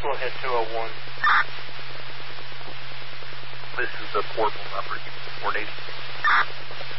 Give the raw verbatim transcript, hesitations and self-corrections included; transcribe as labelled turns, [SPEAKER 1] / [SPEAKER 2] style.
[SPEAKER 1] Go ahead, two oh one.
[SPEAKER 2] This is the portable number. Four eighty.